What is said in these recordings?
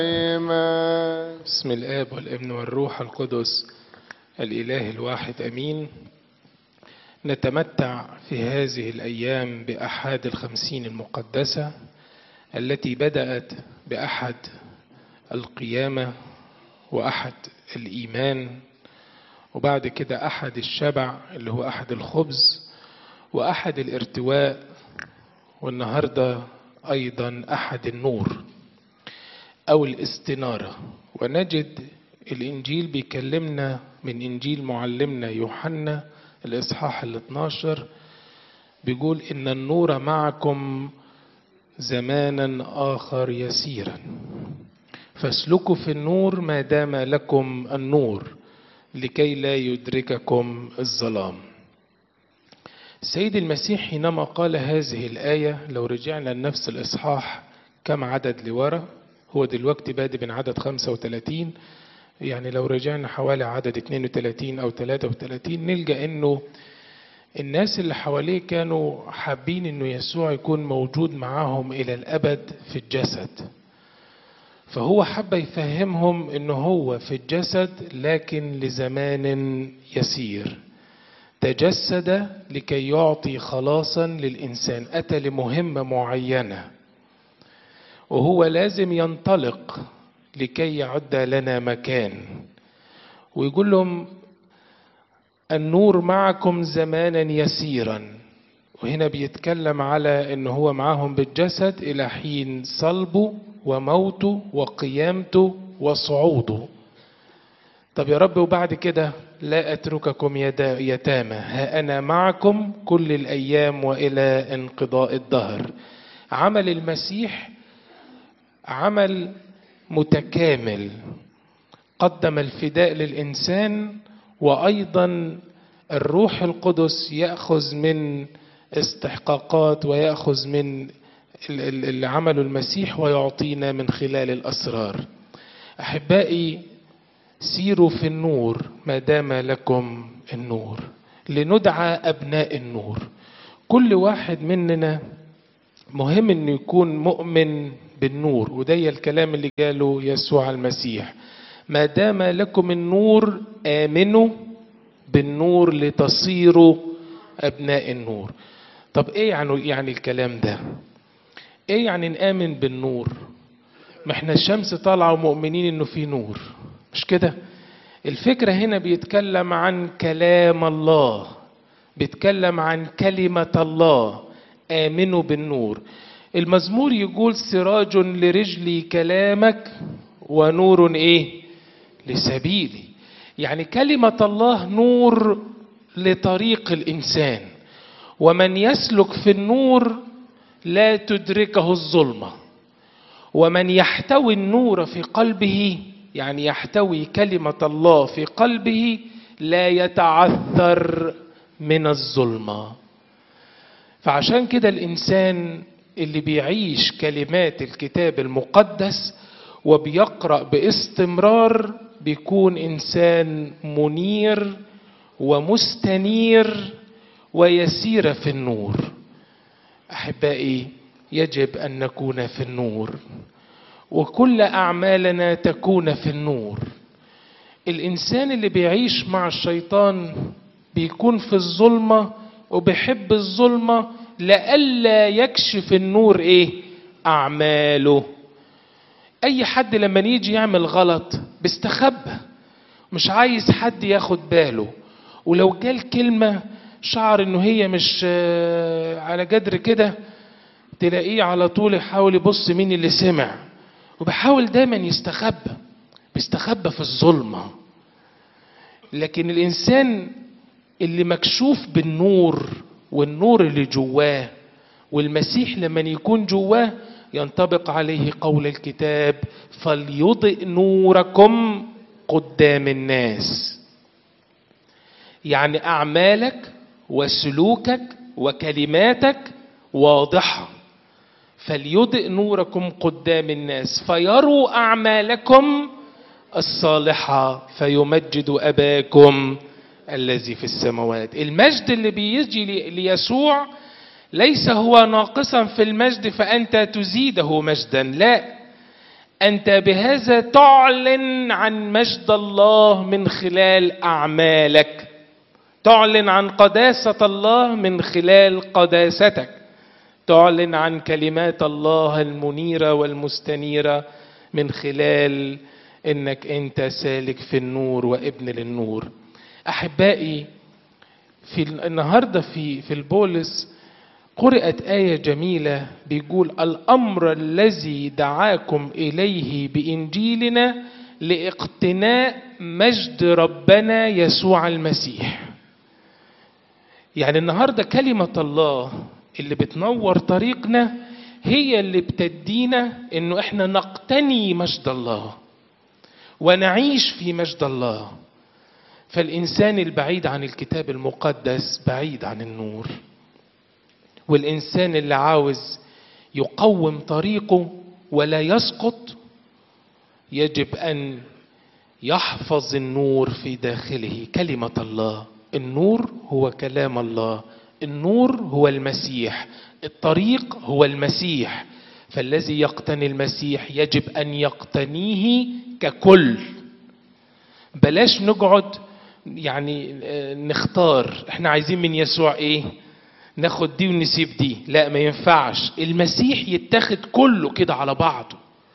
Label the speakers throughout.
Speaker 1: بسم الآب والابن والروح القدس الإله الواحد أمين. نتمتع في هذه الأيام بأحد الخمسين المقدسة التي بدأت بأحد القيامة وأحد الإيمان، وبعد كده أحد الشبع اللي هو أحد الخبز وأحد الارتواء، والنهاردة أيضا أحد النور أو الاستنارة. ونجد الإنجيل بيكلمنا من إنجيل معلمنا يوحنا الإصحاح 12 بيقول إن النور معكم زمانا آخر يسيرا، فاسلكوا في النور ما دام لكم النور لكي لا يدرككم الظلام. السيد المسيح حينما قال هذه الآية، لو رجعنا لنفس الإصحاح كم عدد لورا، هو دلوقتي بادئ من عدد 35، يعني لو رجعنا حوالي عدد 32 أو 33 نلقى إنه الناس اللي حواليه كانوا حابين إنه يسوع يكون موجود معاهم إلى الأبد في الجسد، فهو حب يفهمهم إنه هو في الجسد لكن لزمان يسير، تجسد لكي يعطي خلاصا للإنسان، أتى لمهمة معينة وهو لازم ينطلق لكي يعد لنا مكان. ويقول لهم النور معكم زمانا يسيرا، وهنا بيتكلم على انه هو معهم بالجسد الى حين صلبه وموته وقيامته وصعوده. طب يا رب وبعد كده لا اترككم يتامى، ها انا معكم كل الايام والى انقضاء الدهر. عمل المسيح عمل متكامل، قدم الفداء للإنسان، وأيضا الروح القدس يأخذ من استحقاقات ويأخذ من اللي عمله المسيح ويعطينا من خلال الأسرار. أحبائي، سيروا في النور ما دام لكم النور، لندعى أبناء النور. كل واحد مننا مهم أنه يكون مؤمن بالنور، وده الكلام اللي قاله يسوع المسيح، ما دام لكم النور آمنوا بالنور لتصيروا أبناء النور. طب إيه يعني الكلام ده؟ إيه يعني نآمن بالنور؟ ما احنا الشمس طالعة ومؤمنين إنه في نور، مش كده؟ الفكرة هنا بيتكلم عن كلام الله، بيتكلم عن كلمة الله، آمنوا بالنور. المزمور يقول سراج لرجلي كلامك ونور ايه لسبيلي، يعني كلمة الله نور لطريق الإنسان، ومن يسلك في النور لا تدركه الظلمة، ومن يحتوي النور في قلبه، يعني يحتوي كلمة الله في قلبه، لا يتعثر من الظلمة. فعشان كده الإنسان اللي بيعيش كلمات الكتاب المقدس وبيقرأ باستمرار بيكون إنسان منير ومستنير ويسير في النور. أحبائي، يجب أن نكون في النور وكل أعمالنا تكون في النور. الإنسان اللي بيعيش مع الشيطان بيكون في الظلمة وبيحب الظلمة لألا يكشف النور ايه أعماله. أي حد لما يجي يعمل غلط بيستخبى، مش عايز حد ياخد باله، ولو قال كلمة شعر انه هي مش على قدر كده تلاقيه على طول يحاول يبص مين اللي سمع، وبيحاول دايما بيستخبى في الظلمة. لكن الإنسان اللي مكشوف بالنور والنور اللي جواه، والمسيح لما يكون جواه ينطبق عليه قول الكتاب فليضئ نوركم قدام الناس، يعني أعمالك وسلوكك وكلماتك واضحة. فليضئ نوركم قدام الناس فيروا أعمالكم الصالحة فيمجد أباكم الذي في السماوات. المجد اللي بيجي ليسوع ليس هو ناقصا في المجد فأنت تزيده مجدا، لا، أنت بهذا تعلن عن مجد الله من خلال أعمالك، تعلن عن قداسة الله من خلال قداستك، تعلن عن كلمات الله المنيرة والمستنيرة من خلال انك انت سالك في النور وابن للنور. احبائي، في النهارده في البولس قرأت آية جميلة بيقول: الأمر الذي دعاكم إليه بإنجيلنا لاقتناء مجد ربنا يسوع المسيح. يعني النهارده كلمة الله اللي بتنور طريقنا هي اللي بتدينا انه احنا نقتني مجد الله ونعيش في مجد الله. فالإنسان البعيد عن الكتاب المقدس بعيد عن النور، والإنسان اللي عاوز يقوم طريقه ولا يسقط يجب أن يحفظ النور في داخله، كلمة الله. النور هو كلام الله، النور هو المسيح، الطريق هو المسيح. فالذي يقتني المسيح يجب أن يقتنيه ككل. بلاش نقعد يعني نختار احنا عايزين من يسوع ايه، ناخد دي ونسيب دي. لا، ما ينفعش. المسيح يتاخد كله كده على بعضه،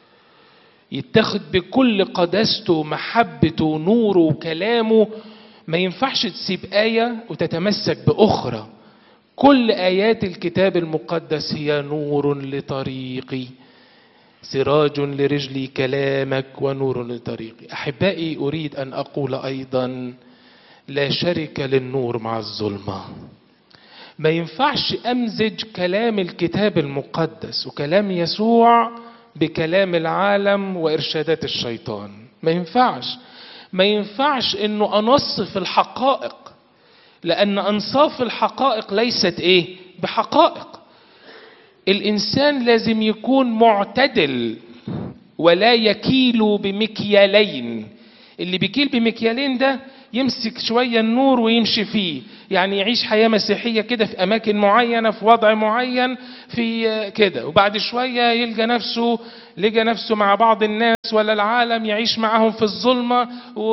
Speaker 1: يتاخد بكل قداسته محبته نوره وكلامه. ما ينفعش تسيب آية وتتمسك بأخرى. كل آيات الكتاب المقدس هي نور لطريقي، سراج لرجلي كلامك ونور لطريقي. أحبائي، أريد أن أقول أيضا: لا شرك للنور مع الظلمة. ما ينفعش أمزج كلام الكتاب المقدس وكلام يسوع بكلام العالم وإرشادات الشيطان. ما ينفعش. ما ينفعش أنه أنصف الحقائق، لأن أنصاف الحقائق ليست إيه؟ بحقائق. الإنسان لازم يكون معتدل ولا يكيل بمكيالين. اللي بيكيل بمكيالين ده يمسك شوية النور ويمشي فيه، يعني يعيش حياة مسيحية كده في أماكن معينة في وضع معين في كده، وبعد شوية لقى نفسه مع بعض الناس ولا العالم يعيش معهم في الظلمة.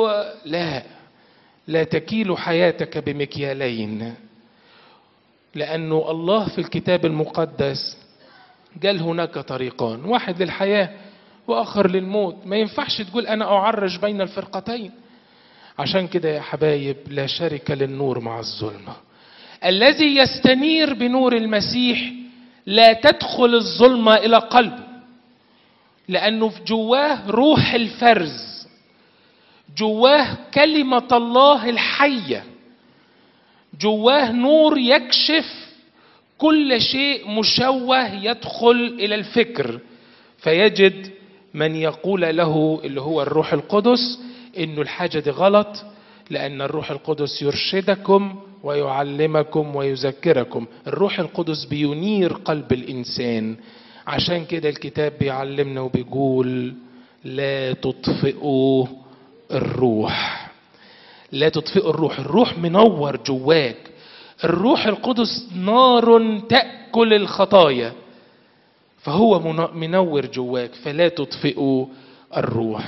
Speaker 1: لا تكيل حياتك بمكيالين، لأنه الله في الكتاب المقدس قال هناك طريقان، واحد للحياة وآخر للموت. ما ينفعش تقول أنا أعرج بين الفرقتين. عشان كده يا حبايب، لا شرك للنور مع الظلمة. الذي يستنير بنور المسيح لا تدخل الظلمة إلى قلبه، لأنه في جواه روح الفرز، جواه كلمة الله الحية، جواه نور يكشف كل شيء مشوه يدخل إلى الفكر، فيجد من يقول له اللي هو الروح القدس إنه الحاجة دي غلط، لأن الروح القدس يرشدكم ويعلمكم ويذكركم. الروح القدس بينير قلب الإنسان. عشان كده الكتاب بيعلمنا وبيقول: لا تطفئوا الروح. لا تطفئوا الروح. الروح منور جواك. الروح القدس نار تأكل الخطايا، فهو منور جواك، فلا تطفئوا الروح.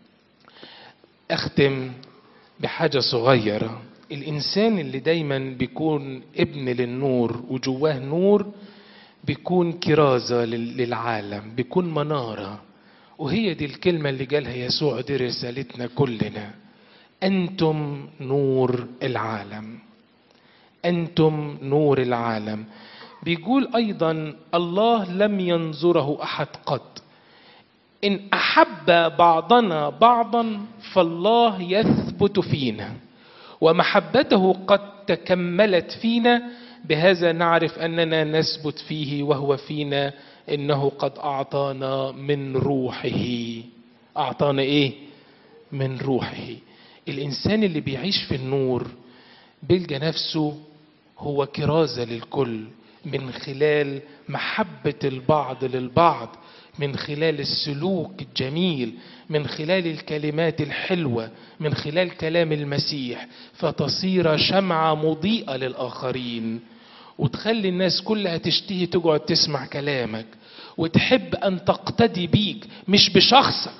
Speaker 1: أختم بحاجة صغيرة. الإنسان اللي دايما بيكون ابن للنور وجواه نور بيكون كرازة للعالم، بيكون منارة. وهي دي الكلمة اللي قالها يسوع، دي رسالتنا كلنا: أنتم نور العالم. أنتم نور العالم. بيقول أيضا: الله لم ينظره أحد قط، إن أحب بعضنا بعضا فالله يثبت فينا ومحبته قد تكملت فينا، بهذا نعرف أننا نثبت فيه وهو فينا، إنه قد أعطانا من روحه. أعطانا إيه؟ من روحه. الإنسان اللي بيعيش في النور بيلقى نفسه هو كرازة للكل، من خلال محبة البعض للبعض، من خلال السلوك الجميل، من خلال الكلمات الحلوة، من خلال كلام المسيح، فتصير شمعة مضيئة للآخرين، وتخلي الناس كلها تشتهي تقعد تسمع كلامك، وتحب أن تقتدي بيك، مش بشخصك،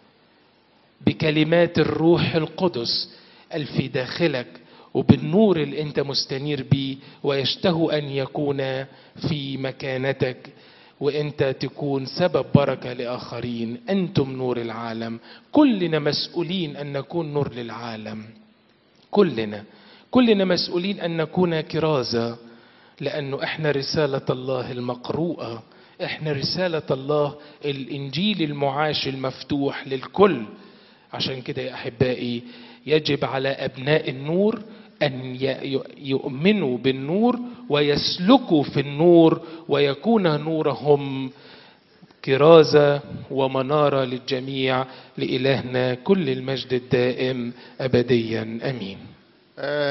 Speaker 1: بكلمات الروح القدس في داخلك وبالنور اللي انت مستنير بيه، ويشتهوا أن يكون في مكانتك وانت تكون سبب بركة لآخرين. أنتم نور العالم. كلنا مسؤولين أن نكون نور للعالم، كلنا مسؤولين أن نكون كرازة، لأنه احنا رسالة الله المقروءة، احنا رسالة الله، الإنجيل المعاش المفتوح للكل. عشان كده يا أحبائي يجب على أبناء النور أن يؤمنوا بالنور ويسلكوا في النور، ويكون نورهم كرازة ومنارة للجميع. لإلهنا كل المجد الدائم أبديا، أمين.